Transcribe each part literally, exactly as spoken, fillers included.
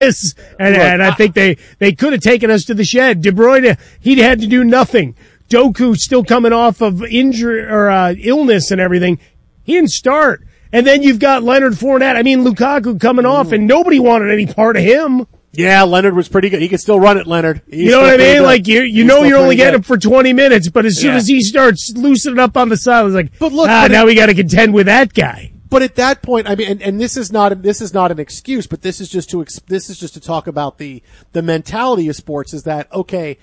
this. And, Look, and I, I think they, they could have taken us to the shed. De Bruyne, he'd had to do nothing. Doku still coming off of injury or uh, illness and everything. He didn't start. And then you've got Leonard Fournette. I mean, Lukaku coming off, and nobody wanted any part of him. Yeah, Leonard was pretty good. He could still run it, Leonard. He's you know what I mean? Good. Like, you you He's know you're only getting him for twenty minutes, but as soon yeah. as he starts loosening up on the side, it's like, but look, ah, but now it, we got to contend with that guy. But at that point, I mean, and, and this is not this is not an excuse, but this is just to this is just to talk about the the mentality of sports. Is that okay?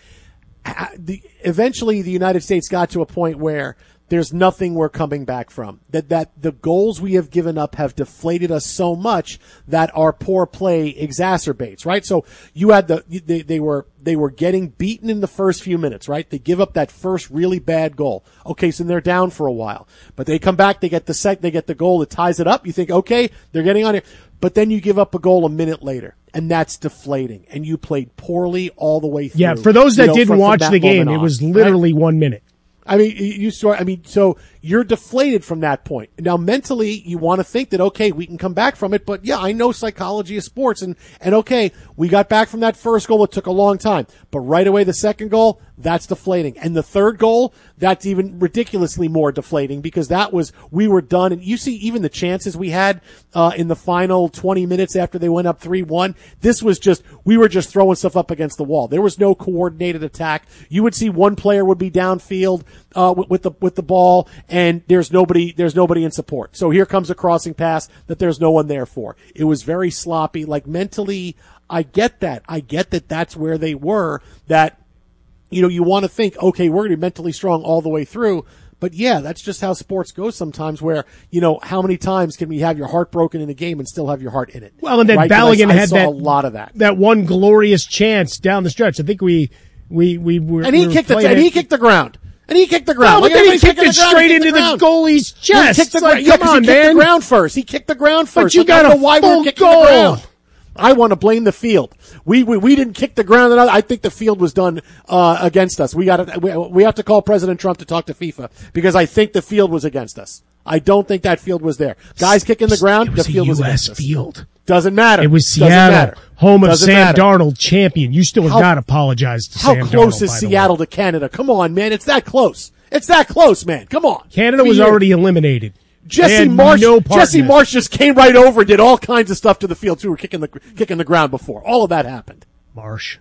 The, eventually, the United States got to a point where there's nothing we're coming back from. That that the goals we have given up have deflated us so much that our poor play exacerbates. Right. So you had the they, they were they were getting beaten in the first few minutes. Right. They give up that first really bad goal. Okay, so they're down for a while, but they come back. They get the sec. They get the goal that ties it up. You think, okay, they're getting on here. But then you give up a goal a minute later, and that's deflating. And you played poorly all the way through. Yeah, for those that you know, didn't from, watch from the game, on, it was literally right? one minute. I mean, you start, I mean, so you're deflated from that point. Now, mentally, you want to think that, okay, we can come back from it, but yeah, I know psychology of sports, and, and okay, we got back from that first goal. It took a long time, but right away, the second goal, that's deflating. And the third goal, that's even ridiculously more deflating because that was, we were done. And you see even the chances we had, uh, in the final twenty minutes after they went up three one, this was just, we were just throwing stuff up against the wall. There was no coordinated attack. You would see one player would be downfield, uh, with, with the, with the ball, and there's nobody, there's nobody in support. So here comes a crossing pass that there's no one there for. It was very sloppy. Like mentally, I get that. I get that that's where they were, that, you know, you want to think, okay, we're going to be mentally strong all the way through. But yeah, that's just how sports goes sometimes where, you know, how many times can we have your heart broken in a game and still have your heart in it? Well, and then right? Balogun I, I had saw that, a lot of that. That one glorious chance down the stretch. I think we, we, we were, and he we kicked the, and he kicked the ground. And he kicked the ground. No, but like then he kicked it the straight ground, into the, the goalie's chest. He kicked the, like, yeah, come on, he man. kicked the ground first. He kicked the ground first. But you like, got I don't a know why full we're kicking goal. the ground. I want to blame the field. We, we, we didn't kick the ground. And I think the field was done, uh, against us. We got to, we, we have to call President Trump to talk to FIFA because I think the field was against us. I don't think that field was there. Guys kicking the ground, the field was against us. Field. Doesn't matter. It was Seattle, home of Doesn't Sam matter. Darnold, champion. You still have How- got to apologize to How Sam Darnold. close is by the way. Seattle to Canada? Come on, man. It's that close. It's that close, man. Come on. Canada Be was here. already eliminated. They Jesse had Marsh, no part Jesse in it. Marsh just came right over, did all kinds of stuff to the field too. Were kicking the kicking the ground before. All of that happened. Marsh,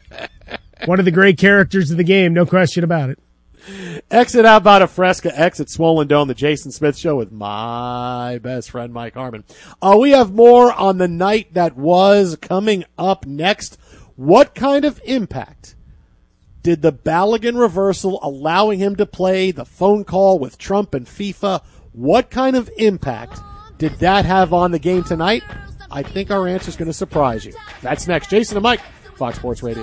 one of the great characters of the game, no question about it. Exit out about a Fresca, exit Swollen Dome, the Jason Smith Show with my best friend Mike Harmon. Uh, we have more on the night that was coming up next. What kind of impact did the Balogun reversal allowing him to play, the phone call with Trump and FIFA, what kind of impact did that have on the game tonight? I think our answer is going to surprise you. That's next. Jason and Mike, Fox Sports Radio.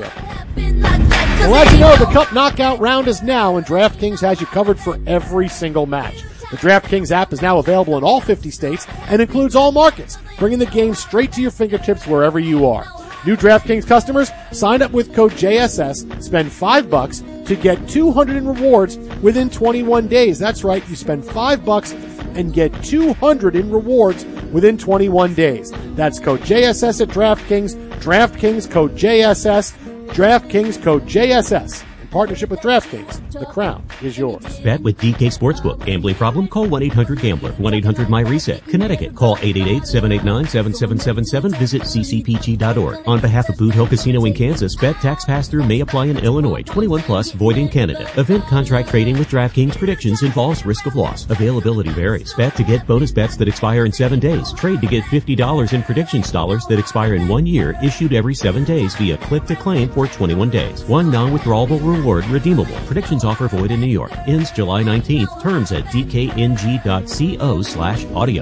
Well, as you know, the Cup Knockout round is now, and DraftKings has you covered for every single match. The DraftKings app is now available in all fifty states and includes all markets, bringing the game straight to your fingertips wherever you are. New DraftKings customers, sign up with code J S S, spend five bucks to get two hundred in rewards within twenty-one days. That's right, you spend five bucks and get two hundred in rewards within twenty-one days. That's code J S S at DraftKings. DraftKings code J S S. DraftKings code J S S. In partnership with DraftKings, the crown is yours. Bet with D K Sportsbook. Gambling problem? Call one eight hundred gambler. one eight hundred my reset. Connecticut. Call eight eight eight, seven eight nine, seven seven seven seven. Visit c c p g dot org. On behalf of Boot Hill Casino in Kansas, bet tax pass-through may apply in Illinois. twenty-one plus, void in Canada. Event contract trading with DraftKings predictions involves risk of loss. Availability varies. Bet to get bonus bets that expire in seven days. Trade to get fifty dollars in predictions dollars that expire in one year, issued every seven days via click to claim for twenty-one days. One non-withdrawable reward redeemable. Predictions offer void in New York. Ends July nineteenth. Terms at d k n g dot co slash audio.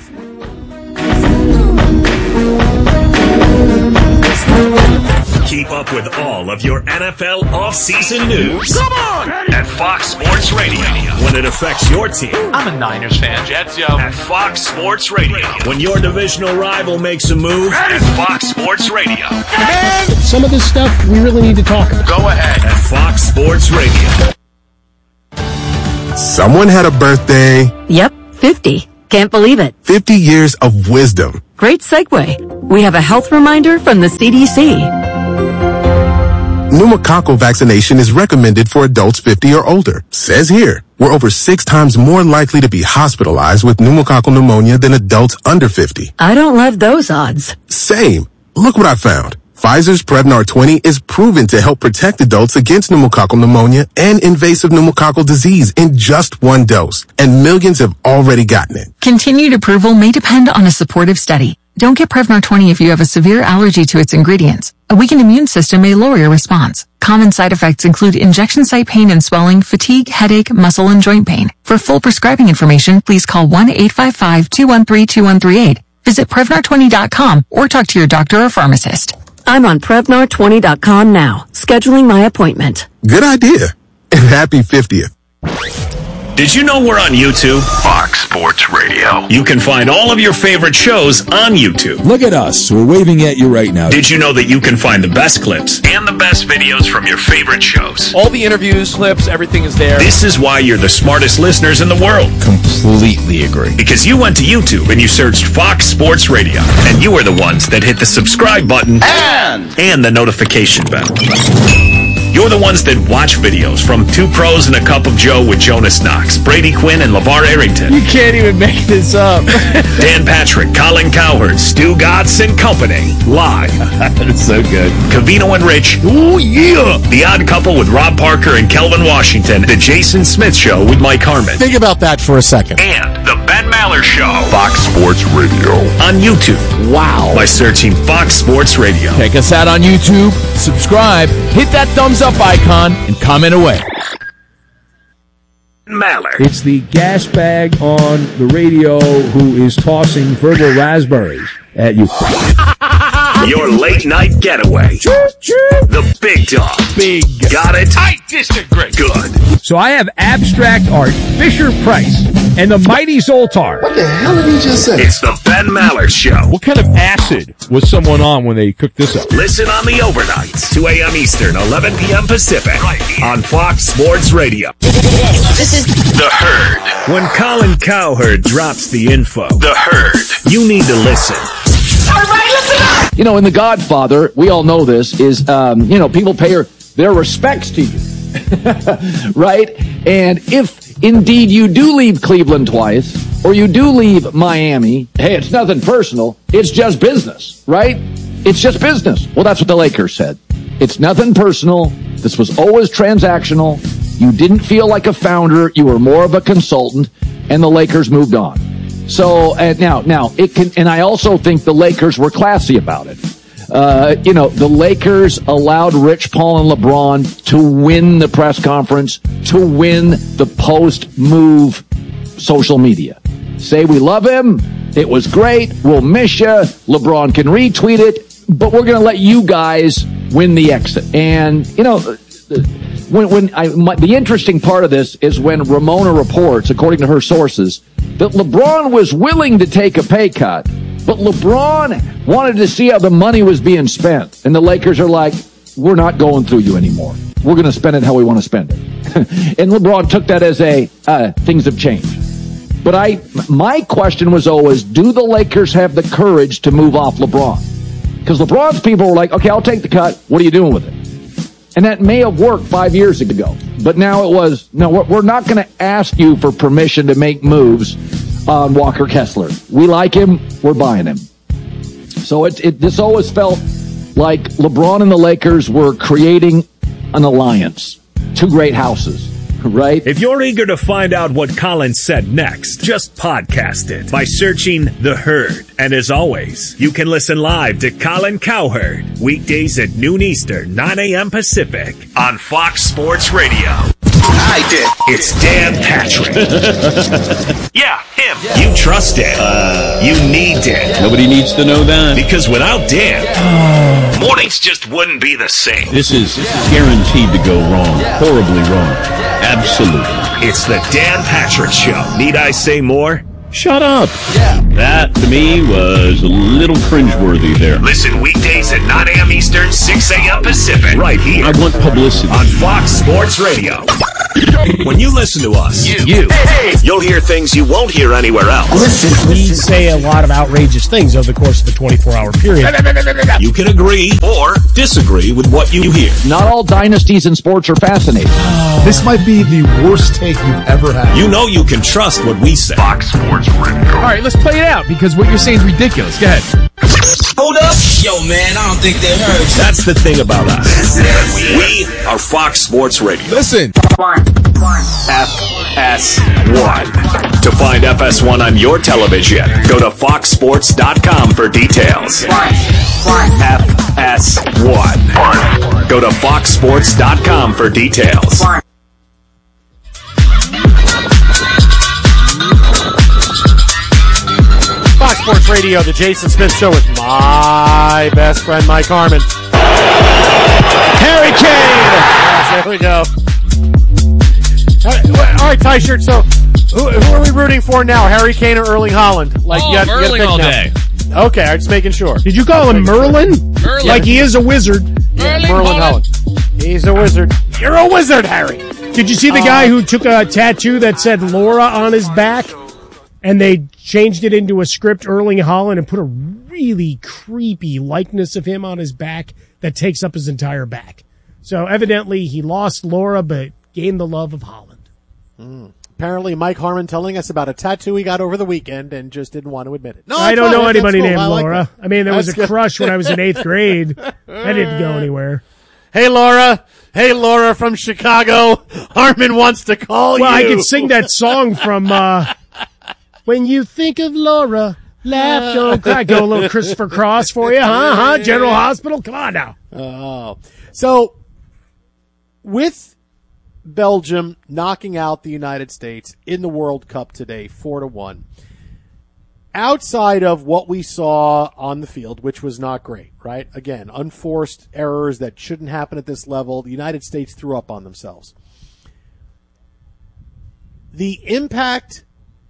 Keep up with all of your N F L offseason news. Come on! At Fox Sports Radio. When it affects your team. I'm a Niners fan, Jets, yo. At Fox Sports Radio. When your divisional rival makes a move. At Fox Sports Radio. And some of this stuff we really need to talk about. Go ahead. At Fox Sports Radio. Someone had a birthday. Yep, fifty. Can't believe it. fifty years of wisdom. Great segue. We have a health reminder from the C D C. Pneumococcal vaccination is recommended for adults fifty or older. Says here, we're over six times more likely to be hospitalized with pneumococcal pneumonia than adults under fifty. I don't love those odds. Same. Look what I found. Pfizer's Prevnar twenty is proven to help protect adults against pneumococcal pneumonia and invasive pneumococcal disease in just one dose, and millions have already gotten it. Continued approval may depend on a supportive study. Don't get Prevnar twenty if you have a severe allergy to its ingredients. A weakened immune system may lower your response. Common side effects include injection site pain and swelling, fatigue, headache, muscle, and joint pain. For full prescribing information, please call one eight five five, two one three, two one three eight. Visit Prevnar twenty dot com or talk to your doctor or pharmacist. I'm on Prevnar twenty dot com now, scheduling my appointment. Good idea. And happy fiftieth. Did you know we're on YouTube? Fox Sports Radio. You can find all of your favorite shows on YouTube. Look at us. We're waving at you right now. Did you know that you can find the best clips and the best videos from your favorite shows? All the interviews, clips, everything is there. This is why you're the smartest listeners in the world. Completely agree. Because you went to YouTube and you searched Fox Sports Radio, and you are the ones that hit the subscribe button and, and the notification bell. You're the ones that watch videos from Two Pros and a Cup of Joe with Jonas Knox, Brady Quinn, and LeVar Arrington. You can't even make this up. Dan Patrick, Colin Cowherd, Stu Gatz and Company. Live. That's so good. Covino and Rich. Oh, yeah. The Odd Couple with Rob Parker and Kelvin Washington. The Jason Smith Show with Mike Harmon. Think about that for a second. And The Ben Maller Show. Fox Sports Radio. On YouTube. Wow. By searching Fox Sports Radio. Check us out on YouTube. Subscribe. Hit that thumbs up icon and comment away. Maller. It's the gas bag on the radio who is tossing verbal raspberries at you. Your late night getaway. The big dog. Big. Got it? I disagree. Good. So I have abstract art, Fisher Price, and the mighty Zoltar. What the hell did he just say? It's the Ben Maller Show. What kind of acid was someone on when they cooked this up? Listen on the overnights, two a.m. Eastern, eleven p.m. Pacific, right here on Fox Sports Radio. This is The Herd. When Colin Cowherd drops the info, The Herd, you need to listen. You know, in The Godfather, we all know this, is, um, you know, people pay her, their respects to you, right? And if indeed you do leave Cleveland twice, or you do leave Miami, hey, it's nothing personal, it's just business, right? It's just business. Well, that's what the Lakers said. It's nothing personal. This was always transactional. You didn't feel like a founder. You were more of a consultant, and the Lakers moved on. So, and now, now it can, and I also think the Lakers were classy about it. Uh, you know, the Lakers allowed Rich Paul and LeBron to win the press conference, to win the post-move social media. Say we love him. It was great. We'll miss you. LeBron can retweet it, but we're going to let you guys win the exit. And, you know, when, when I, my, the interesting part of this is when Ramona reports, according to her sources, that LeBron was willing to take a pay cut, but LeBron wanted to see how the money was being spent. And the Lakers are like, we're not going through you anymore. We're going to spend it how we want to spend it. And LeBron took that as a, uh, things have changed. But I, my question was always, do the Lakers have the courage to move off LeBron? Because LeBron's people were like, okay, I'll take the cut. What are you doing with it? And that may have worked five years ago. But now it was, no, we're not going to ask you for permission to make moves on Walker Kessler. We like him. We're buying him. So it, it this always felt like LeBron and the Lakers were creating an alliance. Two great houses. Right? If you're eager to find out what Colin said next, just podcast it by searching The Herd. And as always, you can listen live to Colin Cowherd weekdays at noon Eastern, nine a.m. Pacific on Fox Sports Radio. I did. It's Dan Patrick. Yeah, him. Yeah. You trust Dan. Uh, you need Dan. Nobody needs to know that. Because without Dan, yeah. mornings just wouldn't be the same. This is guaranteed to go wrong. Yeah. Horribly wrong. Absolutely. It's the Dan Patrick Show. Need I say more? Shut up. Yeah. That, to me, was a little cringeworthy there. Listen weekdays at nine a.m. Eastern, six a.m. Pacific. Right here. I want publicity. On Fox Sports Radio. When you listen to us, You. you, you'll hear things you won't hear anywhere else. We say a lot of outrageous things over the course of a twenty-four hour period. You can agree or disagree with what you hear. Not all dynasties in sports are fascinating. This might be the worst take you've ever had. You know you can trust what we say. Fox Sports Radio. All right, let's play it out because what you're saying is ridiculous. Go ahead. Hold up. Yo, man, I don't think they heard you. That's the thing about us. We are Fox Sports Radio. Listen. F S one. To find F S one on your television, go to fox sports dot com for details. F S one. Go to fox sports dot com for details. Fox Sports Radio, the Jason Smith Show with my best friend, Mike Harmon. Harry Kane! Yes, there we go. All right, all right, Ty Shirt, so who, who are we rooting for now, Harry Kane or Erling Haaland? Like, oh, you got, Erling you got all now. day. Okay, I'm just making sure. Did you call him Merlin? Merlin. Like he is a wizard. Yeah, Erling Merlin Haaland. Haaland. He's a wizard. You're a wizard, Harry. Did you see the guy who took a tattoo that said Laura on his back? And they changed it into a script, Erling Haaland, and put a really creepy likeness of him on his back that takes up his entire back. So evidently he lost Laura, but gained the love of Haaland. Mm. Apparently Mike Harmon telling us about a tattoo he got over the weekend and just didn't want to admit it. No, I don't fine. know anybody That's cool. named I like Laura. that. I mean, there That's was a good. crush when I was in eighth grade. That didn't go anywhere. Hey, Laura. Hey, Laura from Chicago. Harmon wants to call Well, you. I could sing that song from uh, When You Think of Laura, Laugh, Don't Cry. Go a little Christopher Cross for you, huh? Huh? General Hospital? Come on now. Oh. So, with Belgium knocking out the United States in the World Cup today, four to one, outside of what we saw on the field, which was not great, right? Again, unforced errors that shouldn't happen at this level. The United States threw up on themselves. The impact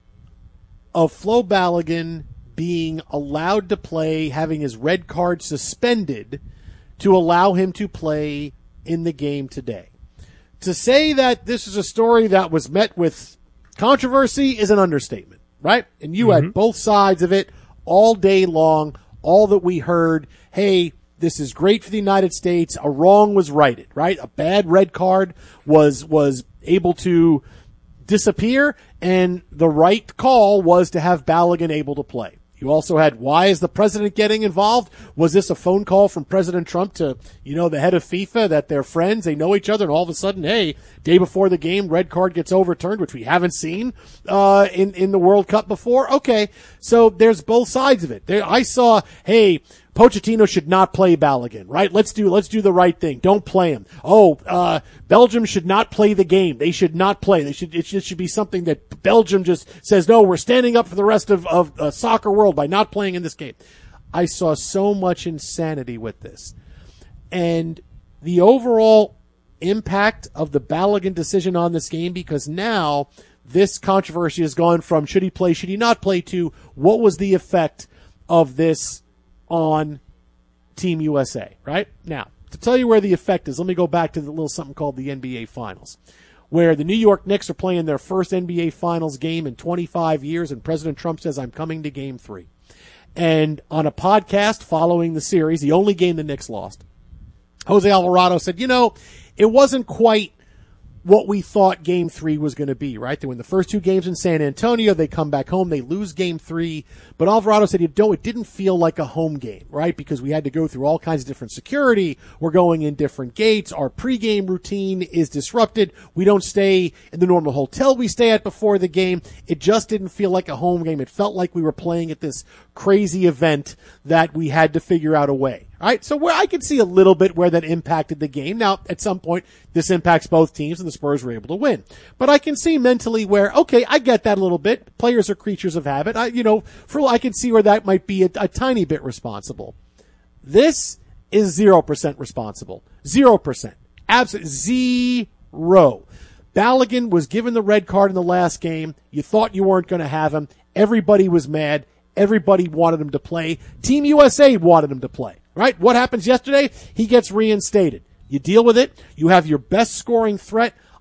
of Flo Balogun being allowed to play, having his red card suspended to allow him to play in the game today. To say that this is a story that was met with controversy is an understatement, right? And you mm-hmm. had both sides of it all day long, all that we heard, hey, this is great for the United States, a wrong was righted, right? A bad red card was was able to disappear, and the right call was to have Balogun able to play. You also had, why is the president getting involved? Was this a phone call from President Trump to, you know, the head of FIFA that they're friends, they know each other, and all of a sudden, hey, day before the game, red card gets overturned, which we haven't seen uh in, in the World Cup before? Okay, so there's both sides of it. There, I saw, hey, Pochettino should not play Balogun, right? Let's do, let's do the right thing. Don't play him. Oh, uh, Belgium should not play the game. They should not play. They should, it should, should be something that Belgium just says, no, we're standing up for the rest of, of uh, soccer world by not playing in this game. I saw so much insanity with this. And the overall impact of the Balogun decision on this game, because now this controversy has gone from should he play, should he not play, to what was the effect of this on Team U S A, right? Now, to tell you where the effect is, let me go back to the little something called the N B A Finals, where the New York Knicks are playing their first N B A Finals game in twenty-five years, and President Trump says, I'm coming to game three. And on a podcast following the series, the only game the Knicks lost, Jose Alvarado said, you know, it wasn't quite what we thought game three was going to be, right? They win the first two games in San Antonio. They come back home. They lose game three. But Alvarado said, you know, it didn't feel like a home game, right? Because we had to go through all kinds of different security. We're going in different gates. Our pregame routine is disrupted. We don't stay in the normal hotel we stay at before the game. It just didn't feel like a home game. It felt like we were playing at this crazy event that we had to figure out a way. All right, so where I could see a little bit where that impacted the game. Now, at some point, this impacts both teams, and the Spurs were able to win. But I can see mentally where, okay, I get that a little bit. Players are creatures of habit. I, you know, for I can see where that might be a, a tiny bit responsible. This is zero percent responsible. Zero percent. Absolutely zero. Balogun was given the red card in the last game. You thought you weren't going to have him. Everybody was mad. Everybody wanted him to play. Team U S A wanted him to play. Right? What happens yesterday? He gets reinstated. You deal with it. You have your best scoring threat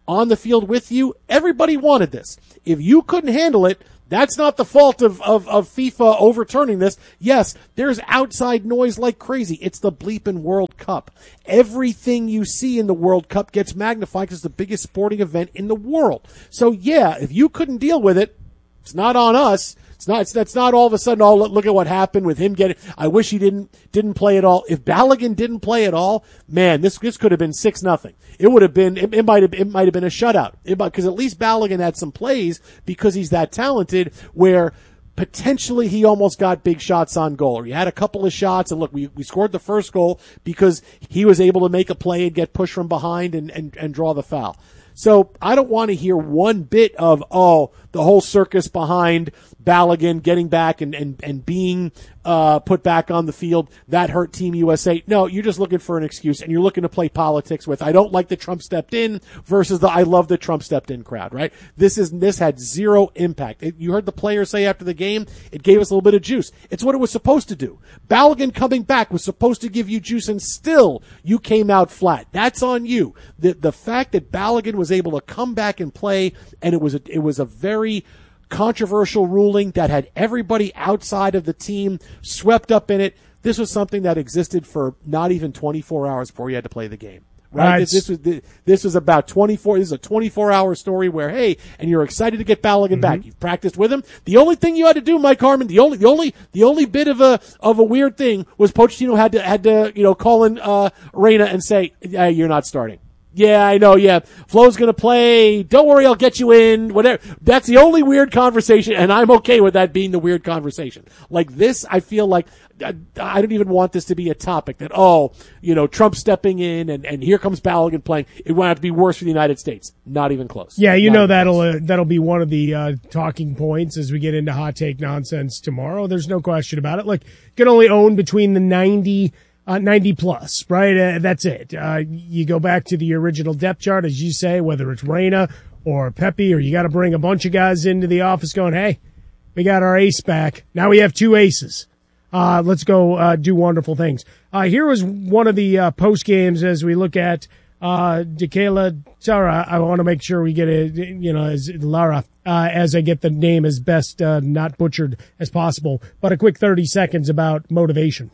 on the field with you. Everybody wanted this. If you couldn't handle it, that's not the fault of, of, of FIFA overturning this. Yes, there's outside noise like crazy. It's the bleeping World Cup. Everything you see in the World Cup gets magnified because it's the biggest sporting event in the world. So yeah, if you couldn't deal with it, it's not on us. It's not, it's, that's not all of a sudden, oh, look at what happened with him getting, I wish he didn't, didn't play at all. If Balogun didn't play at all, man, this, this could have been six nothing. It would have been, it, it might have, it might have been a shutout. Because at least Balogun had some plays because he's that talented where potentially he almost got big shots on goal. Or he had a couple of shots and look, we, we scored the first goal because he was able to make a play and get pushed from behind and, and, and draw the foul. So I don't want to hear one bit of, oh, the whole circus behind Balogun getting back and, and, and being uh, put back on the field. That hurt Team U S A. No, you're just looking for an excuse, and you're looking to play politics with, I don't like the Trump stepped in versus the I love the Trump stepped in crowd, right? This is this had zero impact. It, you heard the players say after the game, it gave us a little bit of juice. It's what it was supposed to do. Balogun coming back was supposed to give you juice, and still you came out flat. That's on you. The the fact that Balogun was able to come back and play, and it was a, it was a very controversial ruling that had everybody outside of the team swept up in it. This was something that existed for not even twenty-four hours before you had to play the game. Right? Right. This, this was this was about twenty-four. This is a twenty-four hour story where, hey, and you're excited to get Balogun mm-hmm. back. You've practiced with him. The only thing you had to do, Mike Harmon, the only the only the only bit of a of a weird thing was Pochettino had to had to you know call in uh, Reyna and say, hey, you're not starting. Yeah, I know, yeah. Flo's gonna play. Don't worry, I'll get you in. Whatever. That's the only weird conversation, and I'm okay with that being the weird conversation. Like this, I feel like I, I don't even want this to be a topic that, oh, you know, Trump stepping in and, and here comes Balogun playing. It won't have to be worse for the United States. Not even close. Yeah, you Not know that'll uh, that'll be one of the uh, talking points as we get into hot take nonsense tomorrow. There's no question about it. Look, you can only own between the ninety Uh, ninety plus, right? Uh, that's it. Uh, you go back to the original depth chart, as you say, whether it's Reyna or Pepe, or you got to bring a bunch of guys into the office going, hey, we got our ace back. Now we have two aces. Uh, let's go, uh, do wonderful things. Uh, here was one of the, uh, post games as we look at, uh, Dekela Tara. I want to make sure we get it, you know, as Lara, uh, as I get the name as best, uh, not butchered as possible, but a quick thirty seconds about motivation.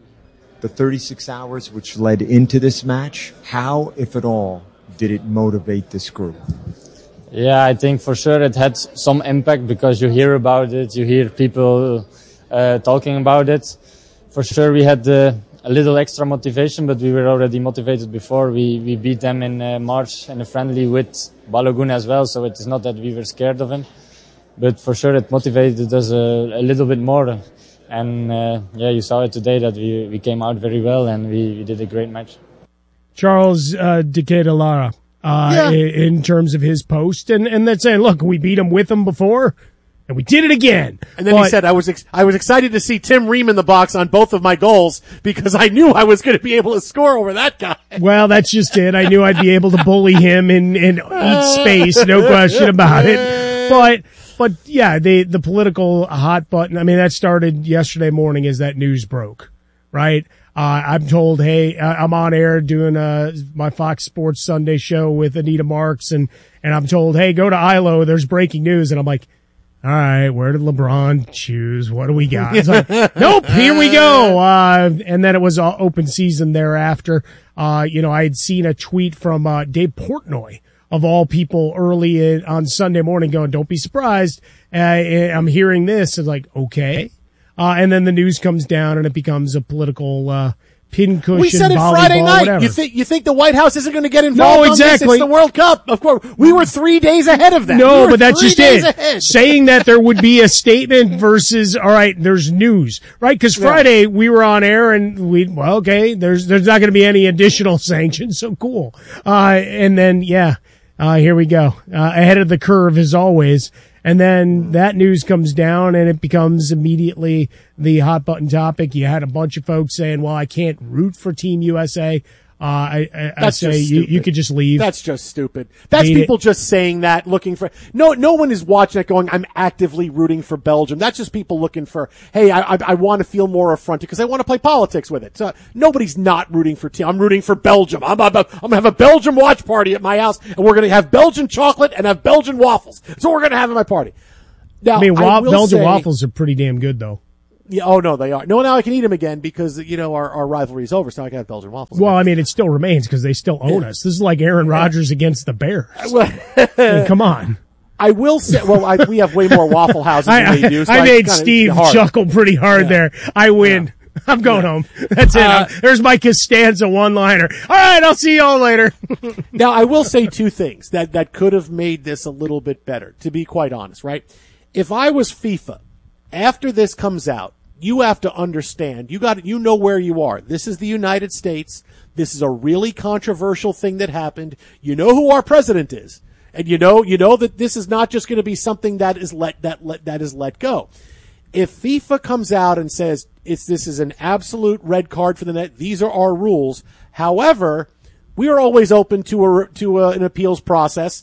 The thirty-six hours which led into this match, how, if at all, did it motivate this group? Yeah, I think for sure it had some impact because you hear about it, you hear people uh, talking about it. For sure we had uh, a little extra motivation, but we were already motivated before. We we beat them in uh, March in a friendly with Balogun as well, so it is not that we were scared of him. But for sure it motivated us a, a little bit more. And, uh, yeah, you saw it today that we, we came out very well and we, we did a great match. Charles uh, Dekela Lara, uh, yeah. in, in terms of his post. And, and that's saying, look, we beat him with him before, and we did it again. And then but, he said, I was ex- I was excited to see Tim Ream in the box on both of my goals because I knew I was going to be able to score over that guy. Well, that's just it. I knew I'd be able to bully him and, and eat space, no question about it. But... But yeah, the, the political hot button, I mean, that started yesterday morning as that news broke, right? Uh, I'm told, hey, I'm on air doing, uh, my Fox Sports Sunday show with Anita Marks and, and I'm told, hey, go to I L O, there's breaking news. And I'm like, all right, where did LeBron choose? What do we got? It's like, nope, here we go. Uh, and then it was uh, open season thereafter. Uh, you know, I had seen a tweet from, uh, Dave Portnoy, of all people, early in, on Sunday morning going, don't be surprised. Uh, I'm hearing this. It's like, okay. Uh, and then the news comes down and it becomes a political, uh, pincushion, we said it Friday night. Whatever. You think, you think the White House isn't going to get involved no, exactly. on this? It's the World Cup. Of course, we were three days ahead of that. No, we but that's just it. Ahead. Saying that there would be a statement versus, all right, there's news, right? Because Friday yeah. we were on air and we, well, okay, there's, there's not going to be any additional sanctions. So cool. Uh, and then, yeah. Uh, here we go. Uh, ahead of the curve as always. And then that news comes down and it becomes immediately the hot button topic. You had a bunch of folks saying, well, I can't root for Team U S A. Uh, I, I, I That's say just you, stupid. you could just leave. That's just stupid. That's Hate people it. just saying that, looking for, no, no one is watching it going, I'm actively rooting for Belgium. That's just people looking for, hey, I, I, I want to feel more affronted because I want to play politics with it. So nobody's not rooting for team. I'm rooting for Belgium. I'm, I'm, I'm going to have a Belgium watch party at my house and we're going to have Belgian chocolate and have Belgian waffles. So we're going to have at my party. Now, I mean, wa- I will Belgian say, waffles are pretty damn good, though. Yeah, oh no, they are. No, now I can eat them again because, you know, our, our rivalry is over, so I can have Belgian waffles. Well, I mean, it still remains because they still own us. This is like Aaron Rodgers against the Bears. I mean, come on. I will say, well, I, we have way more Waffle Houses than I, they do. So I, I made kinda, Steve hard. chuckle pretty hard Yeah. there. I win. Yeah. I'm going yeah. home. That's it. Uh, There's my Costanza one-liner. All right, I'll see y'all later. Now, I will say two things that, that could have made this a little bit better, to be quite honest, right? If I was FIFA, after this comes out, you have to understand, you got, you know where you are. This is the United States. This is a really controversial thing that happened. You know who our president is. And you know, you know that this is not just going to be something that is let, that let, that is let go. If FIFA comes out and says it's, this is an absolute red card for the net, these are our rules. However, we are always open to a, to a, an appeals process.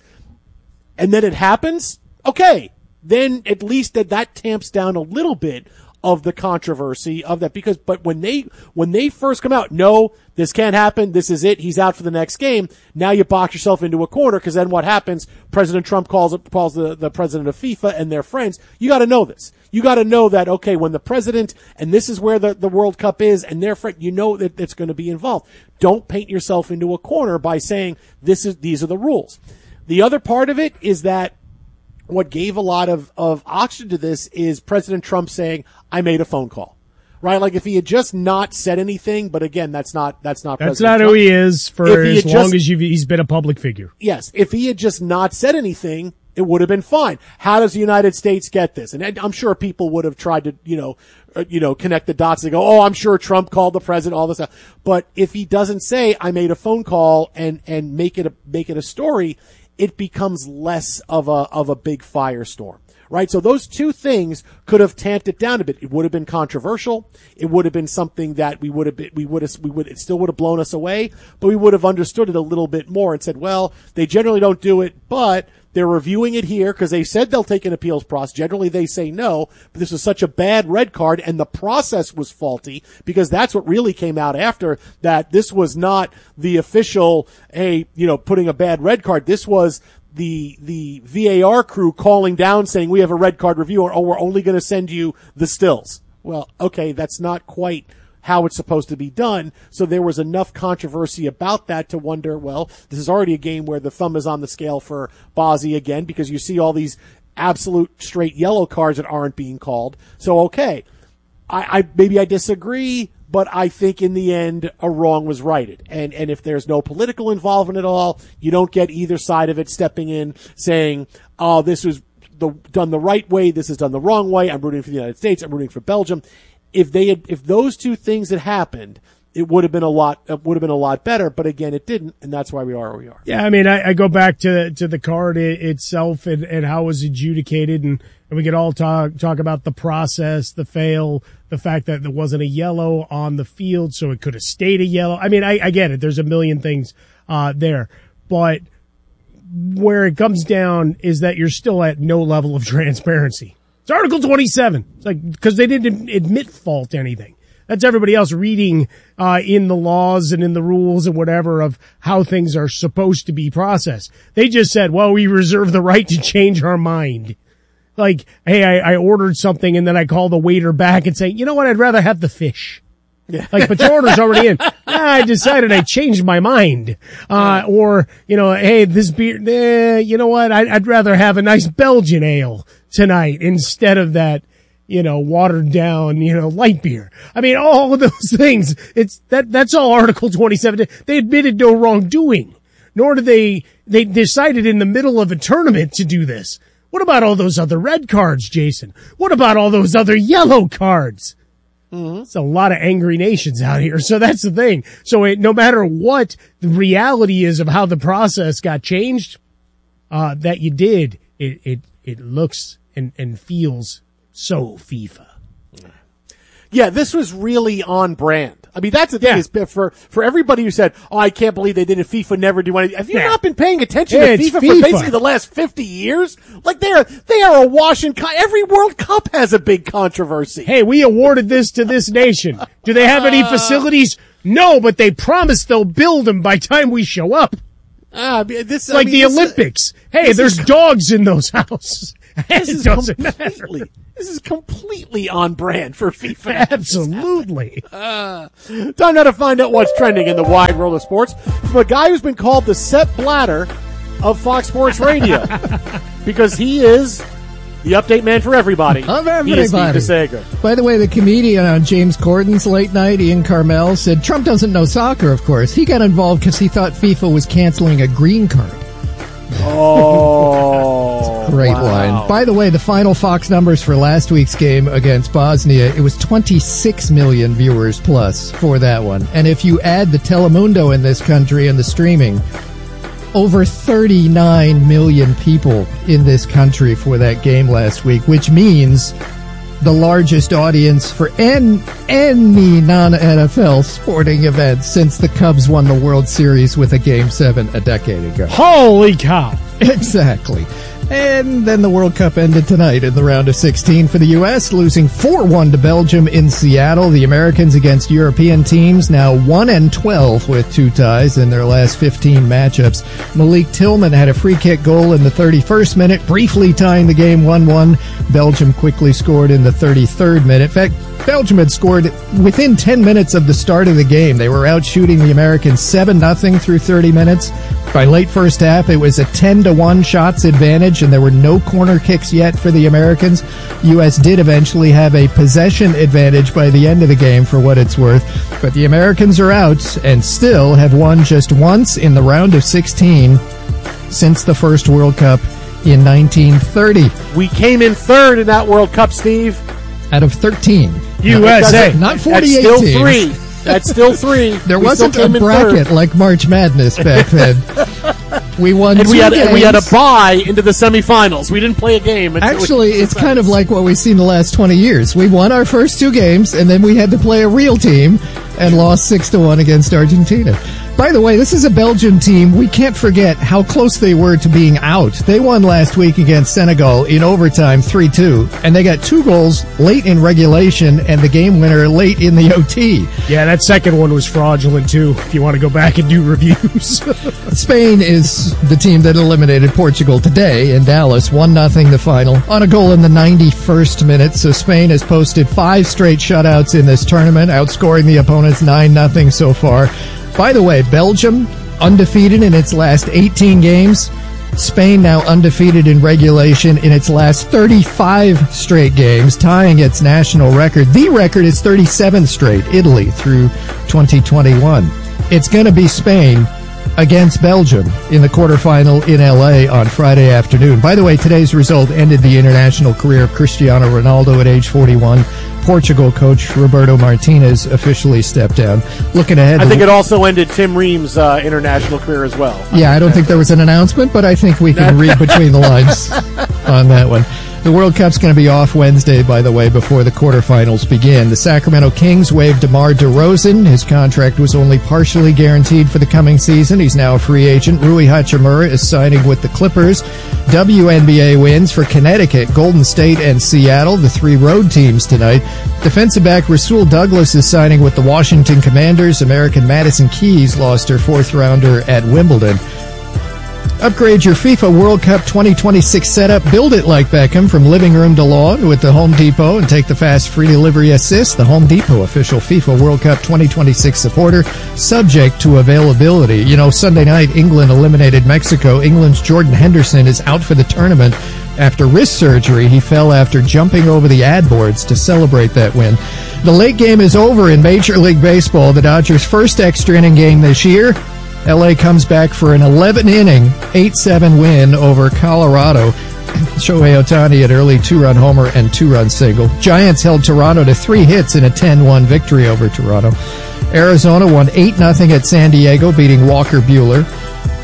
And then it happens. Okay. Then at least that, that tamps down a little bit of the controversy of that, because, but when they, when they first come out, no, this can't happen. This is it. He's out for the next game. Now you box yourself into a corner, because then what happens? President Trump calls calls the, the president of FIFA and their friends. You got to know this. You got to know that, okay, when the president, and this is where the, the World Cup is, and their friend, you know that it's going to be involved. Don't paint yourself into a corner by saying this is, these are the rules. The other part of it is that what gave a lot of, of oxygen to this is President Trump saying, I made a phone call. Right? Like if he had just not said anything, but again, that's not, that's not That's President not Trump. who he is for If as he long just- as you've, he's been a public figure. Yes. If he had just not said anything, it would have been fine. How does the United States get this? And I'm sure people would have tried to, you know, uh, you know, connect the dots and go, oh, I'm sure Trump called the president, all this stuff. But if he doesn't say, I made a phone call and, and make it a, make it a story, it becomes less of a, of a big firestorm. Right? So those two things could have tamped it down a bit. It would have been controversial. It would have been something that we would have been, we would have, we would, it still would have blown us away, but we would have understood it a little bit more and said, well, they generally don't do it, but they're reviewing it here because they said they'll take an appeals process. Generally they say no, but this was such a bad red card and the process was faulty, because that's what really came out after that. This was not the official, hey, you know, putting a bad red card. This was the the V A R crew calling down saying we have a red card review, or oh, we're only going to send you the stills. Well, okay, that's not quite how it's supposed to be done. So there was enough controversy about that to wonder, well, this is already a game where the thumb is on the scale for Bozzy again, because you see all these absolute straight yellow cards that aren't being called. So, okay, I, I maybe I disagree, but I think in the end, a wrong was righted. And, and if there's no political involvement at all, you don't get either side of it stepping in saying, oh, this was the, done the right way. This is done the wrong way. I'm rooting for the United States. I'm rooting for Belgium. If they had, if those two things had happened, it would have been a lot, it would have been a lot better. But again, it didn't. And that's why we are where we are. Yeah. I mean, I, I go back to, to the card it, itself and, and how it was adjudicated, and, and we could all talk, talk about the process, the fail, the fact that there wasn't a yellow on the field, so it could have stayed a yellow. I mean, I, I get it. There's a million things, uh, there, but where it comes down is that you're still at no level of transparency. It's Article twenty-seven. It's like, because they didn't admit fault to anything. That's everybody else reading, uh, in the laws and in the rules and whatever of how things are supposed to be processed. They just said, well, we reserve the right to change our mind. Like, hey, I, I ordered something and then I call the waiter back and say, you know what? I'd rather have the fish. Yeah. Like, but your order's already in. Ah, I decided I changed my mind. Uh, or, you know, hey, this beer, eh, you know what? I, I'd rather have a nice Belgian ale tonight instead of that, you know, watered down, you know, light beer. I mean, all of those things. It's that, that's all Article twenty-seven. They admitted no wrongdoing, nor did they, they decided in the middle of a tournament to do this. What about all those other red cards, Jason? What about all those other yellow cards? Mm-hmm. It's a lot of angry nations out here. So that's the thing. So it, no matter what the reality is of how the process got changed, uh, that you did, it, it, it looks and, and feels so FIFA. Yeah, this was really on brand. I mean, that's the thing Yeah. is for, for everybody who said, oh, I can't believe they did it, FIFA never do anything. Have you Yeah. not been paying attention Yeah, to it's FIFA, FIFA. for basically the last fifty years? Like they are, they are a wash and con- every World Cup has a big controversy. Hey, we awarded this to this nation. Do they have any facilities? No, but they promise they'll build them by time we show up. Ah, this It's I like mean, the this is- Olympics. Hey, this there's is- dogs in those houses. This it is doesn't completely, matter. this is completely on brand for FIFA. Absolutely. Uh, time now to find out what's trending in the wide world of sports from a guy who's been called the Sepp Blatter of Fox Sports Radio because he is the update man for everybody. Of He is Steve everybody. DeSager. By the way, the comedian on James Corden's late night, Ian Carmel, said Trump doesn't know soccer, of course. He got involved because he thought FIFA was canceling a green card. Oh, Great wow. line. By the way, the final Fox numbers for last week's game against Bosnia, it was twenty-six million viewers plus for that one. And if you add the Telemundo in this country and the streaming, over thirty-nine million people in this country for that game last week, which means the largest audience for an, any non-N F L sporting event since the Cubs won the World Series with a Game seven a decade ago. Holy cow. Exactly. And then the World Cup ended tonight in the round of sixteen for the U S, losing four one to Belgium in Seattle. The Americans against European teams now one and twelve with two ties in their last fifteen matchups. Malik Tillman had a free kick goal in the thirty-first minute, briefly tying the game one one. Belgium quickly scored in the thirty-third minute. In fact, Belgium had scored within ten minutes of the start of the game. They were out shooting the Americans seven nothing through thirty minutes. By late first half, it was a ten to one shots advantage, and there were no corner kicks yet for the Americans. U S did eventually have a possession advantage by the end of the game, for what it's worth. But the Americans are out and still have won just once in the round of sixteen since the first World Cup in nineteen thirty. We came in third in that World Cup, Steve. Out of thirteen. U S A. Not forty-eight That's still teams. three. That's still three. There We wasn't still a came in bracket third. like March Madness back then. We won And two we had games. and we had a bye into the semifinals. We didn't play a game. until Actually, we- it's kind of like what we've seen the last twenty years. We won our first two games, and then we had to play a real team and lost six to one against Argentina. By the way, this is a Belgian team. We can't forget how close they were to being out. They won last week against Senegal in overtime three two, and they got two goals late in regulation and the game winner late in the O T. Yeah, that second one was fraudulent, too, if you want to go back and do reviews. Spain is the team that eliminated Portugal today in Dallas, one nothing the final, on a goal in the ninety-first minute. So Spain has posted five straight shutouts in this tournament, outscoring the opponents nine nothing so far. By the way, Belgium, undefeated in its last eighteen games. Spain now undefeated in regulation in its last thirty-five straight games, tying its national record. The record is thirty-seven straight, Italy, through twenty twenty-one. It's going to be Spain against Belgium in the quarterfinal in L A on Friday afternoon. By the way, today's result ended the international career of Cristiano Ronaldo at age forty-one. Portugal coach Roberto Martinez officially stepped down. Looking ahead, I think it also ended Tim Ream's uh, international career as well. yeah, I don't think there was an announcement, but I think we can read between the lines on that one. The World Cup's going to be off Wednesday, by the way, before the quarterfinals begin. The Sacramento Kings waived DeMar DeRozan. His contract was only partially guaranteed for the coming season. He's now a free agent. Rui Hachimura is signing with the Clippers. W N B A wins for Connecticut, Golden State, and Seattle, the three road teams tonight. Defensive back Rasul Douglas is signing with the Washington Commanders. American Madison Keys lost her fourth rounder at Wimbledon. Upgrade your FIFA World Cup twenty twenty-six setup. Build it like Beckham from living room to lawn with the Home Depot and take the fast free delivery assist. The Home Depot official FIFA World Cup twenty twenty-six supporter, subject to availability. You know, Sunday night, England eliminated Mexico. England's Jordan Henderson is out for the tournament after wrist surgery. He fell after jumping over the ad boards to celebrate that win. The late game is over in Major League Baseball. The Dodgers' first extra inning game this year. L A comes back for an eleven inning, eight seven win over Colorado. Shohei Ohtani an early two-run homer and two-run single. Giants held Toronto to three hits in a ten one victory over Toronto. Arizona won eight nothing at San Diego, beating Walker Buehler.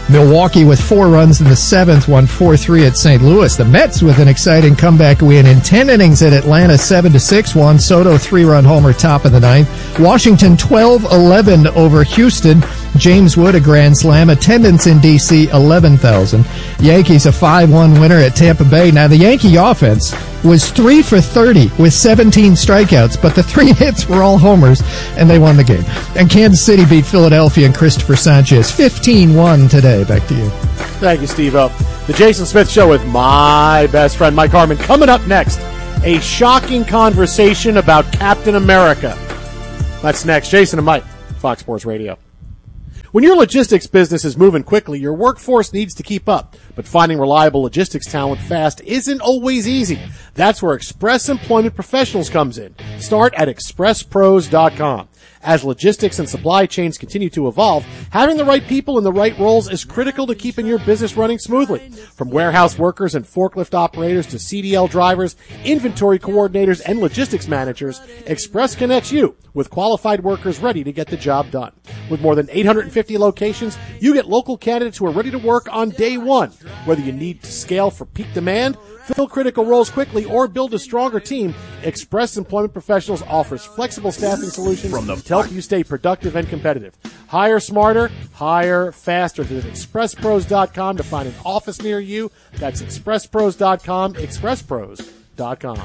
Milwaukee with four runs in the seventh won four three at Saint Louis. The Mets with an exciting comeback win in ten innings at Atlanta seven to six. Juan Soto three-run homer top of the ninth. Washington twelve eleven over Houston. James Wood a grand slam. Attendance in D C eleven thousand. Yankees a five one winner at Tampa Bay. Now the Yankee offense was three for thirty with seventeen strikeouts, but the three hits were all homers, and they won the game. And Kansas City beat Philadelphia and Christopher Sanchez fifteen one today. Back to you. Thank you, Steve-O. The Jason Smith Show with my best friend, Mike Harmon. Coming up next, a shocking conversation about Captain America. That's next. Jason and Mike, Fox Sports Radio. When your logistics business is moving quickly, your workforce needs to keep up. But finding reliable logistics talent fast isn't always easy. That's where Express Employment Professionals comes in. Start at express pros dot com. As logistics and supply chains continue to evolve, having the right people in the right roles is critical to keeping your business running smoothly. From warehouse workers and forklift operators to C D L drivers, inventory coordinators, and logistics managers, Express connects you with qualified workers ready to get the job done. With more than eight hundred fifty locations, you get local candidates who are ready to work on day one. Whether you need to scale for peak demand, fill critical roles quickly, or build a stronger team, Express Employment Professionals offers flexible staffing solutions to help you stay productive and competitive. Hire smarter, hire faster. Visit express pros dot com to find an office near you. That's express pros dot com, express pros dot com.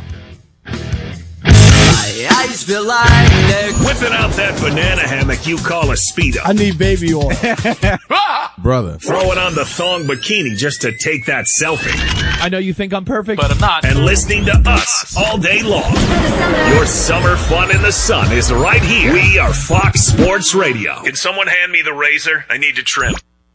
I just feel like they're whipping out that banana hammock you call a Speedo. I need baby oil. Brother. Throwing on the thong bikini just to take that selfie. I know you think I'm perfect, but I'm not. And listening to us all day long. Your summer fun in the sun is right here. We are Fox Sports Radio. Can someone hand me the razor? I need to trim.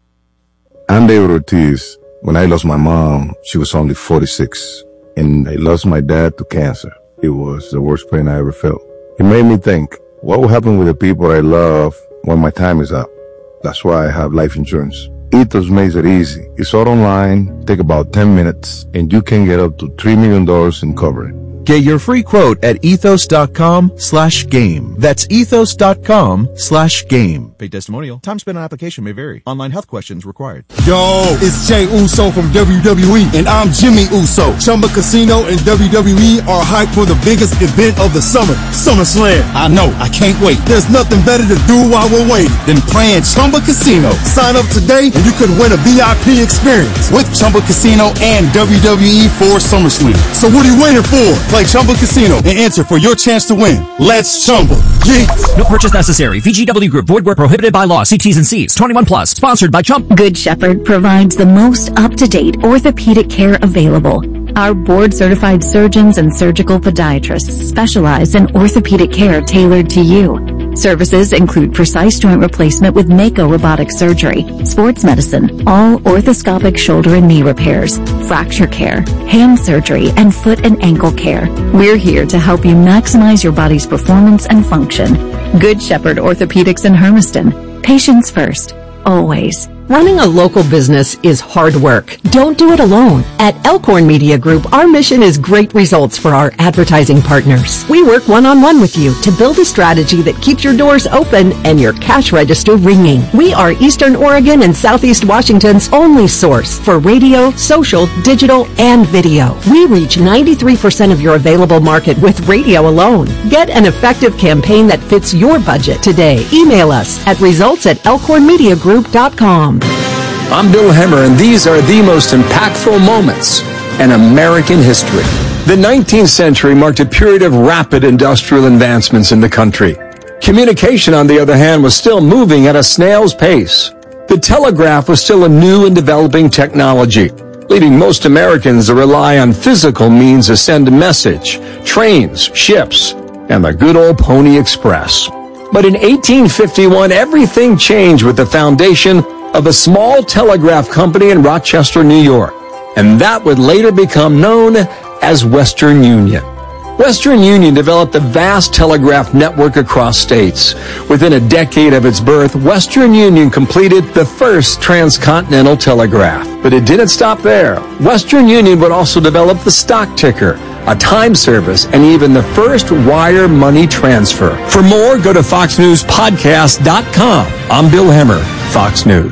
I'm David Ortiz. When I lost my mom, she was only forty-six. And I lost my dad to cancer. It was the worst pain I ever felt. It made me think, what will happen with the people I love when my time is up? That's why I have life insurance. Ethos makes it easy. It's all online, take about ten minutes, and you can get up to three million dollars in coverage. Get your free quote at ethos.com slash game. That's ethos.com slash game. Paid testimonial. Time spent on application may vary. Online health questions required. Yo, it's Jay Uso from W W E, and I'm Jimmy Uso. Chumba Casino and W W E are hyped for the biggest event of the summer, SummerSlam. I know, I can't wait. There's nothing better to do while we're waiting than playing Chumba Casino. Sign up today and you could win a V I P experience with Chumba Casino and W W E for SummerSlam. So what are you waiting for? Play Chumba Casino and enter for your chance to win. Let's Chumba. Yeah. No purchase necessary. V G W Group. Void where prohibited by law. See T's and C's. twenty-one plus. Sponsored by Chumba. Good Shepherd provides the most up-to-date orthopedic care available. Our board-certified surgeons and surgical podiatrists specialize in orthopedic care tailored to you. Services include precise joint replacement with Mako robotic surgery, sports medicine, all orthoscopic shoulder and knee repairs, fracture care, hand surgery, and foot and ankle care. We're here to help you maximize your body's performance and function. Good Shepherd Orthopedics in Hermiston. Patients first. Always. Running a local business is hard work. Don't do it alone. At Elkhorn Media Group, our mission is great results for our advertising partners. We work one-on-one with you to build a strategy that keeps your doors open and your cash register ringing. We are Eastern Oregon and Southeast Washington's only source for radio, social, digital, and video. We reach ninety-three percent of your available market with radio alone. Get an effective campaign that fits your budget today. Email us at results at elkhorn media group dot com. I'm Bill Hemmer, and these are the most impactful moments in American history. The nineteenth century marked a period of rapid industrial advancements in the country. Communication, on the other hand, was still moving at a snail's pace. The telegraph was still a new and developing technology, leading most Americans to rely on physical means to send a message, trains, ships, and the good old Pony Express. But in eighteen fifty-one, everything changed with the foundation of a small telegraph company in Rochester, New York, and that would later become known as Western Union. Western Union developed a vast telegraph network across states. Within a decade of its birth, Western Union completed the first transcontinental telegraph. But it didn't stop there. Western Union would also develop the stock ticker, a time service, and even the first wire money transfer. For more, go to fox news podcast dot com. I'm Bill Hemmer, Fox News.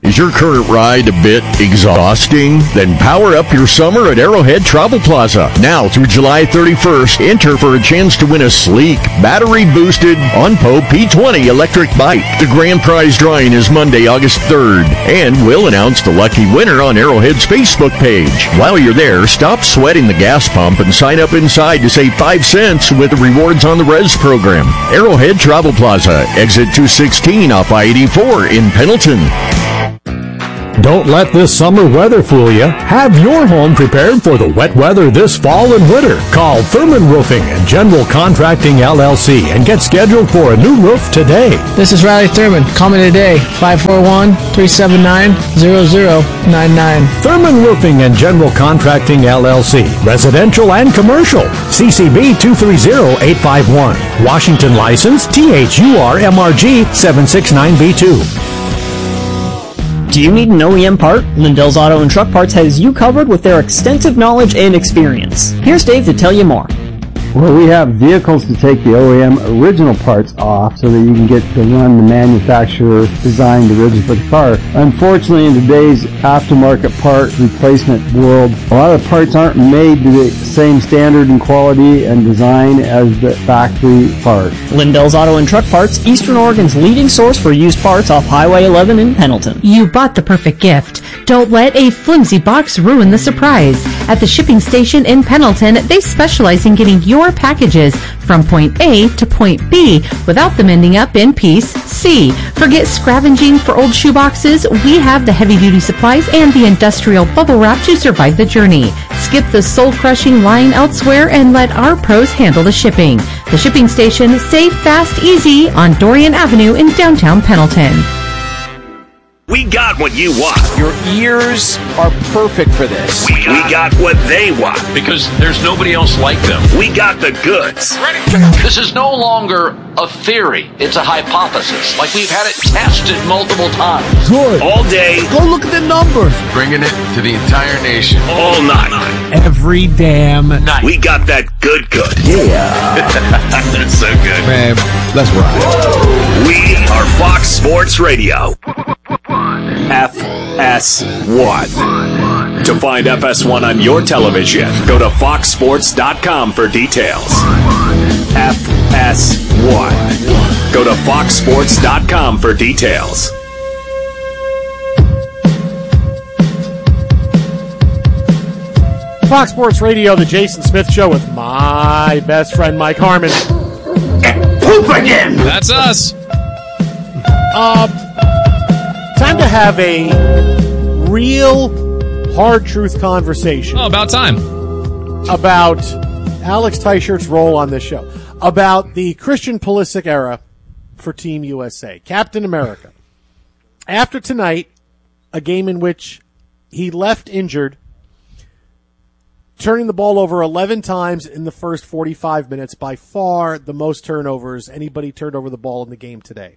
Is your current ride a bit exhausting? Then power up your summer at Arrowhead Travel Plaza. Now through July thirty-first, enter for a chance to win a sleek, battery-boosted OnPo P twenty electric bike. The grand prize drawing is Monday, August third, and we'll announce the lucky winner on Arrowhead's Facebook page. While you're there, stop sweating the gas pump and sign up inside to save five cents with the Rewards on the Res program. Arrowhead Travel Plaza, exit two sixteen off I eighty-four in Pendleton. Don't let this summer weather fool you. Have your home prepared for the wet weather this fall and winter. Call Thurman Roofing and General Contracting L L C and get scheduled for a new roof today. This is Riley Thurman. Call me today, five four one, three seven nine, zero zero nine nine. Thurman Roofing and General Contracting L L C. Residential and commercial. C C B two three zero eight five one. Washington license T H U R M R G seven six nine B two. Do you need an O E M part? Lindell's Auto and Truck Parts has you covered with their extensive knowledge and experience. Here's Dave to tell you more. Well, we have vehicles to take the O E M original parts off so that you can get to run the manufacturer designed originally for the car. Unfortunately, in today's aftermarket part replacement world, a lot of the parts aren't made to the same standard and quality and design as the factory part. Lindell's Auto and Truck Parts, Eastern Oregon's leading source for used parts off Highway eleven in Pendleton. You bought the perfect gift. Don't let a flimsy box ruin the surprise. At the shipping station in Pendleton, they specialize in getting your packages from point A to point B without them ending up in piece C. Forget scavenging for old shoeboxes. We have the heavy-duty supplies and the industrial bubble wrap to survive the journey. Skip the soul-crushing line elsewhere and let our pros handle the shipping. The shipping station, safe, fast, easy on Dorian Avenue in downtown Pendleton. We got what you want. Your ears are perfect for this. We got, we got what they want. Because there's nobody else like them. We got the goods. Ready? This is no longer a theory. It's a hypothesis. Like we've had it tested multiple times. Good. All day. Go look at the numbers. Bringing it to the entire nation. All night. Every damn night. We got that good good. Yeah. That's so good. Man, let's ride. We are Fox Sports Radio. F S one. To find F S one on your television, go to fox sports dot com for details. F S one. Go to fox sports dot com for details. Fox Sports Radio, the Jason Smith Show with my best friend Mike Harmon. Poop again! That's us. Uh, time to have a real hard truth conversation. Oh, about time. About Alex Teichert's role on this show. About the Christian Pulisic era for Team U S A. Captain America. After tonight, a game in which he left injured, turning the ball over eleven times in the first forty-five minutes, by far the most turnovers anybody turned over the ball in the game today.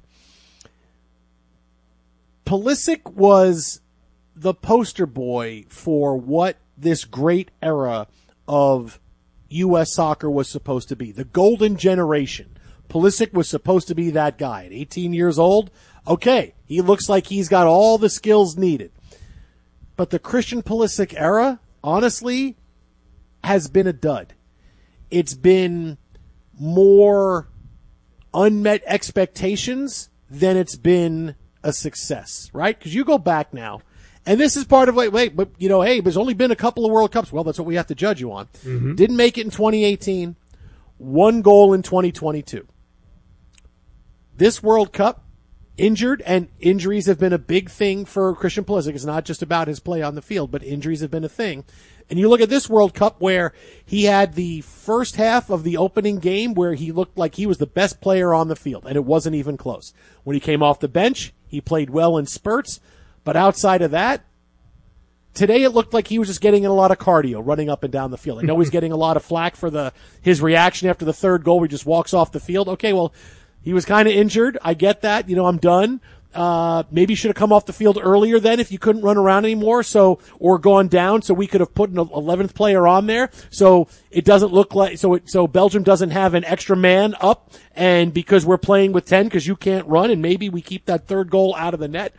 Pulisic was the poster boy for what this great era of U S soccer was supposed to be. The golden generation. Pulisic was supposed to be that guy. At eighteen years old, okay, he looks like he's got all the skills needed. But the Christian Pulisic era, honestly, has been a dud. It's been more unmet expectations than it's been a success, right? Because you go back now, and this is part of, wait, wait, but, you know, hey, there's only been a couple of World Cups. Well, that's what we have to judge you on. Mm-hmm. Didn't make it in twenty eighteen. One goal in twenty twenty-two. This World Cup, injured, and injuries have been a big thing for Christian Pulisic. It's not just about his play on the field, but injuries have been a thing. And you look at this World Cup where he had the first half of the opening game where he looked like he was the best player on the field, and it wasn't even close. When he came off the bench, he played well in spurts, but outside of that, today it looked like he was just getting in a lot of cardio, running up and down the field. I know he's getting a lot of flack for the his reaction after the third goal where he just walks off the field. Okay, well, he was kind of injured. I get that. You know, I'm done. Uh, maybe should have come off the field earlier then if you couldn't run around anymore, so, or gone down, so we could have put an eleventh player on there, so it doesn't look like, so it, so Belgium doesn't have an extra man up, and because we're playing with ten, because you can't run, and maybe we keep that third goal out of the net.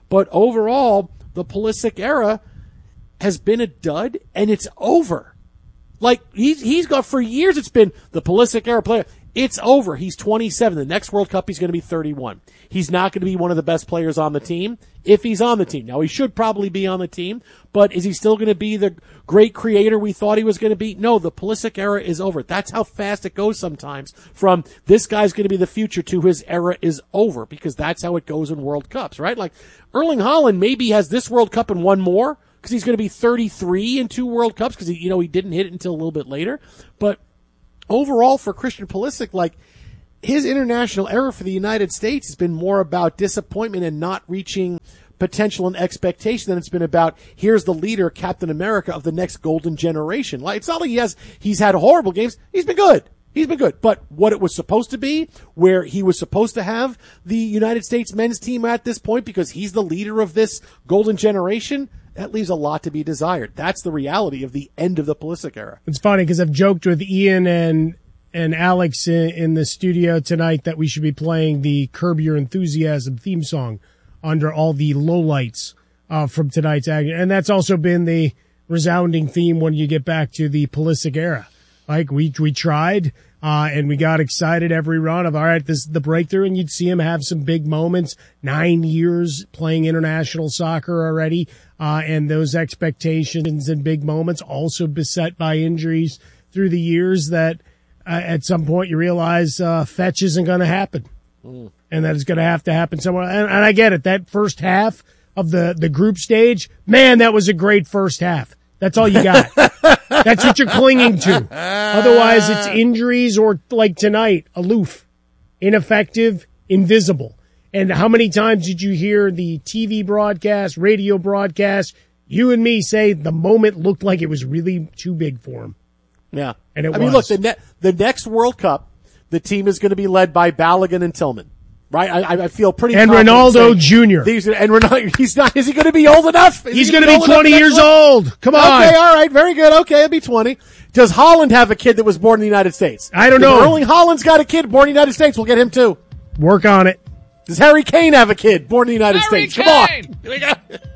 But overall, the Pulisic era has been a dud, and it's over. Like, he's, he's got, for years it's been the Pulisic era player. It's over. He's twenty-seven. The next World Cup, he's going to be thirty-one. He's not going to be one of the best players on the team if he's on the team. Now, he should probably be on the team, but is he still going to be the great creator we thought he was going to be? No, the Pulisic era is over. That's how fast it goes sometimes, from this guy's going to be the future to his era is over, because that's how it goes in World Cups, right? Like, Erling Haaland maybe has this World Cup and one more, because he's going to be thirty-three in two World Cups, because, you know, he didn't hit it until a little bit later. But overall, for Christian Pulisic, like, his international era for the United States has been more about disappointment and not reaching potential and expectation than it's been about, here's the leader, Captain America of the next golden generation. Like, it's not like he has, he's had horrible games. He's been good. He's been good. But what it was supposed to be, where he was supposed to have the United States men's team at this point, because he's the leader of this golden generation, that leaves a lot to be desired. That's the reality of the end of the Pulisic era. It's funny because I've joked with Ian and and Alex in, in the studio tonight that we should be playing the Curb Your Enthusiasm theme song under all the lowlights uh, from tonight's action. And that's also been the resounding theme when you get back to the Pulisic era. Like, we we tried, uh, and we got excited every run of, all right, this is the breakthrough, and you'd see him have some big moments. Nine years playing international soccer already, uh, and those expectations and big moments also beset by injuries through the years that uh, at some point you realize uh, fetch isn't going to happen, mm. and that it's going to have to happen somewhere. And, and I get it. That first half of the, the group stage, man, that was a great first half. That's all you got. That's what you're clinging to. Otherwise, it's injuries or, like tonight, aloof, ineffective, invisible. And how many times did you hear the T V broadcast, radio broadcast, you and me say the moment looked like it was really too big for him? Yeah. And it I was. mean, look, the, ne- the next World Cup, the team is going to be led by Balogun and Tillman. Right, I, I feel pretty. And Ronaldo Junior These and Ronaldo, he's not. Is he going to be old enough? Is he's he going to be, be twenty years one? old. Come on. Okay, all right, very good. Okay, he'll be twenty. Does Haaland have a kid that was born in the United States? I don't if know. Erling Haaland's got a kid born in the United States. We'll get him too. Work on it. Does Harry Kane have a kid born in the United Harry States? Kane! Come on. Here we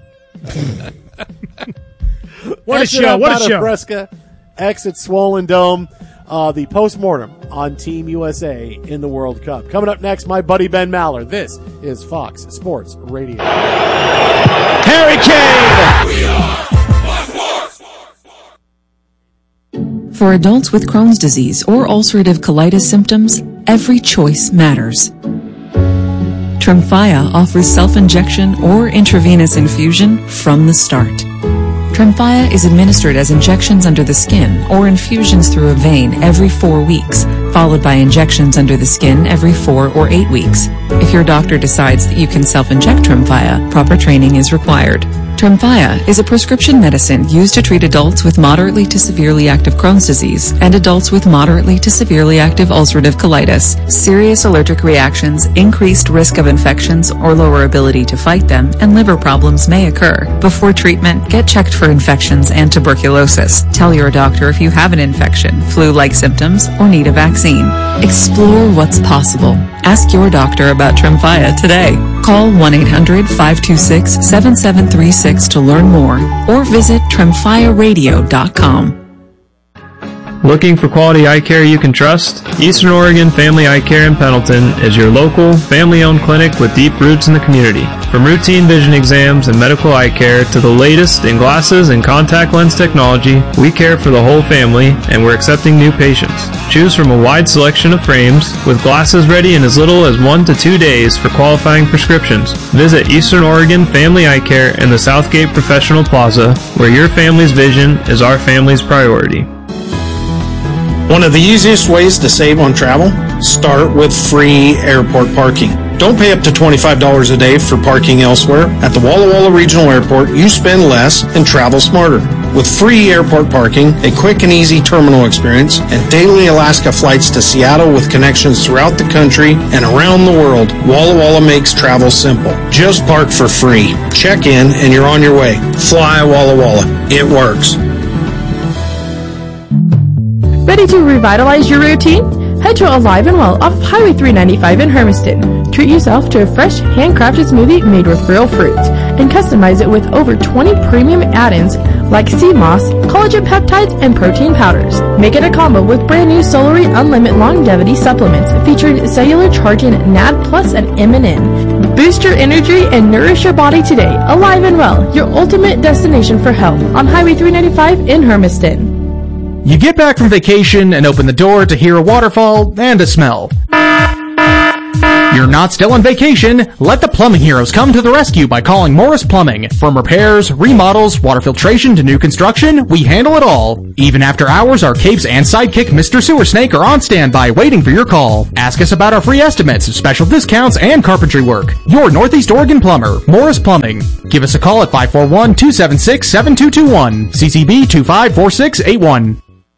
go. What a show! What a show! Fresca, exit Swollen Dome. Uh, the postmortem on Team U S A in the World Cup. Coming up next, my buddy Ben Maller. This is Fox Sports Radio. Harry Kane! We are Fox Sports! For adults with Crohn's disease or ulcerative colitis symptoms, every choice matters. Tremfya offers self-injection or intravenous infusion from the start. Tremfya is administered as injections under the skin or infusions through a vein every four weeks, followed by injections under the skin every four or eight weeks. If your doctor decides that you can self-inject Tremfya, proper training is required. Tremfya is a prescription medicine used to treat adults with moderately to severely active Crohn's disease and adults with moderately to severely active ulcerative colitis. Serious allergic reactions, increased risk of infections or lower ability to fight them, and liver problems may occur. Before treatment, get checked for infections and tuberculosis. Tell your doctor if you have an infection, flu-like symptoms, or need a vaccine. Explore what's possible. Ask your doctor about Tremfya today. Call one eight hundred five two six seven seven three six to learn more or visit tremfya radio dot com. Looking for quality eye care you can trust? Eastern Oregon Family Eye Care in Pendleton is your local, family-owned clinic with deep roots in the community. From routine vision exams and medical eye care to the latest in glasses and contact lens technology, we care for the whole family and we're accepting new patients. Choose from a wide selection of frames with glasses ready in as little as one to two days for qualifying prescriptions. Visit Eastern Oregon Family Eye Care in the Southgate Professional Plaza, where your family's vision is our family's priority. One of the easiest ways to save on travel? Start with free airport parking. Don't pay up to twenty-five dollars a day for parking elsewhere. At the Walla Walla Regional Airport, you spend less and travel smarter. With free airport parking, a quick and easy terminal experience, and daily Alaska flights to Seattle with connections throughout the country and around the world, Walla Walla makes travel simple. Just park for free. Check in and you're on your way. Fly Walla Walla. It works. Ready to revitalize your routine? Head to Alive and Well off Highway three ninety-five in Hermiston. Treat yourself to a fresh, handcrafted smoothie made with real fruit. and customize it with over twenty premium add-ins like sea moss, collagen peptides, and protein powders. Make it a combo with brand new Solary Unlimited Longevity supplements featuring cellular charging, N A D Plus, and M and N. Boost your energy and nourish your body today. Alive and Well, your ultimate destination for health on Highway three ninety-five in Hermiston. You get back from vacation and open the door to hear a waterfall and a smell. You're not still on vacation. Let the plumbing heroes come to the rescue by calling Morris Plumbing. From repairs, remodels, water filtration to new construction, we handle it all. Even after hours, our capes and sidekick Mister Sewer Snake are on standby waiting for your call. Ask us about our free estimates, special discounts, and carpentry work. Your Northeast Oregon plumber, Morris Plumbing. Give us a call at five four one, two seven six, seven two two one. C C B two five four six eight one.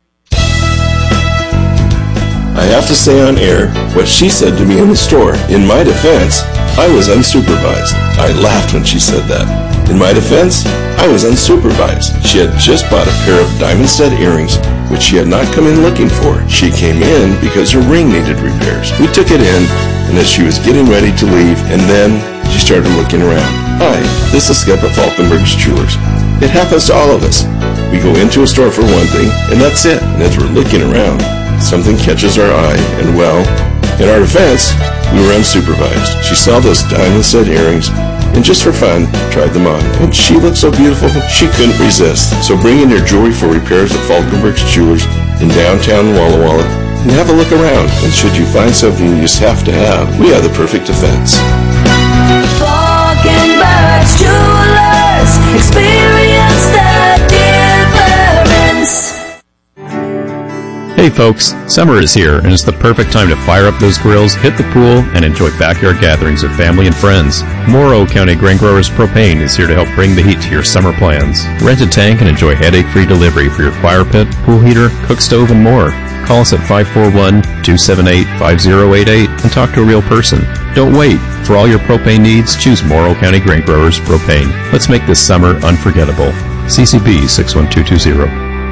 I have to say on air what she said to me in the store. In my defense, I was unsupervised. I laughed when she said that. In my defense, I was unsupervised. She had just bought a pair of diamond stud earrings, which she had not come in looking for. She came in because her ring needed repairs. We took it in, and as she was getting ready to leave, and then she started looking around. Hi, this is Skip at Falkenberg's Jewelers. It happens to all of us. We go into a store for one thing, and that's it. And as we're looking around, something catches our eye, and well, in our defense, we were unsupervised. She saw those diamond set earrings, and just for fun, tried them on. And she looked so beautiful, she couldn't resist. So bring in your jewelry for repairs at Falkenberg's Jewelers in downtown Walla Walla, and have a look around. And should you find something you just have to have, we are the perfect defense. Falkenberg's Jewelers, experience the difference. Hey folks, summer is here and it's the perfect time to fire up those grills, hit the pool, and enjoy backyard gatherings with family and friends. Morrow County Grain Growers Propane is here to help bring the heat to your summer plans. Rent a tank and enjoy headache-free delivery for your fire pit, pool heater, cook stove, and more. Call us at five four one, two seven eight, five zero eight eight and talk to a real person. Don't wait. For all your propane needs, choose Morrow County Grain Growers Propane. Let's make this summer unforgettable. C C B six one two two zero.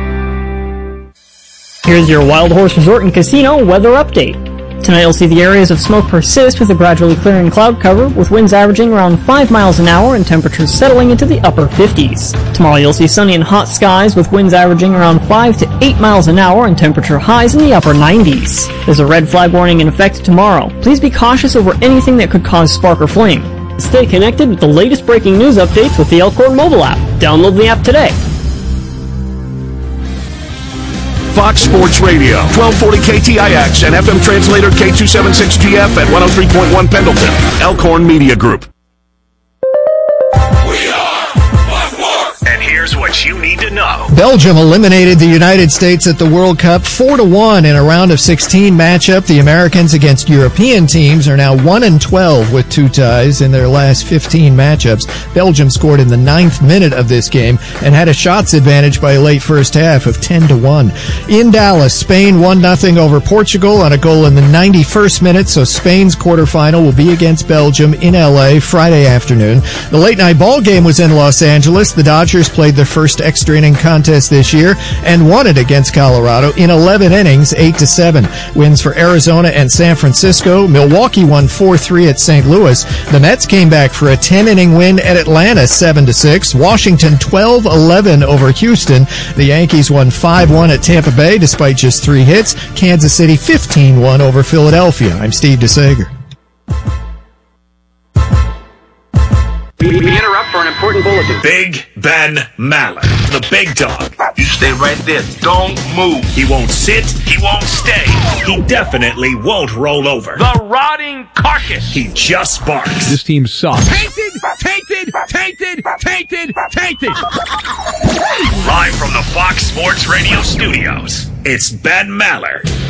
Here's your Wild Horse Resort and Casino weather update. Tonight you'll see the areas of smoke persist with a gradually clearing cloud cover, with winds averaging around five miles an hour and temperatures settling into the upper fifties. Tomorrow you'll see sunny and hot skies with winds averaging around five to eight miles an hour and temperature highs in the upper nineties. There's a red flag warning in effect tomorrow. Please be cautious over anything that could cause spark or flame. Stay connected with the latest breaking news updates with the Elkhorn mobile app. Download the app today. Fox Sports Radio, twelve forty K T I X and F M translator K two seventy-six G F at one oh three point one Pendleton. Elkhorn Media Group. And here's what you need to know. Belgium eliminated the United States at the World Cup four to one in a round of sixteen matchup. The Americans against European teams are now one and twelve with two ties in their last fifteen matchups. Belgium scored in the ninth minute of this game and had a shots advantage by a late first half of ten to one. In Dallas, Spain one nothing over Portugal on a goal in the ninety-first minute, so Spain's quarterfinal will be against Belgium in L A Friday afternoon. The late night ball game was in Los Angeles. The Dodgers played their first extra inning contest this year and won it against Colorado in eleven innings, eight to seven. Wins for Arizona and San Francisco. Milwaukee won four three at Saint Louis. The Mets came back for a ten inning win at Atlanta, seven to six. Washington twelve eleven over Houston. The Yankees won five one at Tampa Bay despite just three hits. Kansas City fifteen one over Philadelphia. I'm Steve DeSager. We interrupt for an important bulletin. Big Ben Maller, the big dog. You stay right there. Don't move. He won't sit. He won't stay. He definitely won't roll over. The rotting carcass. He just barks. This team sucks. Tainted, tainted, tainted, tainted, tainted. Live from the Fox Sports Radio studios, it's Ben Maller.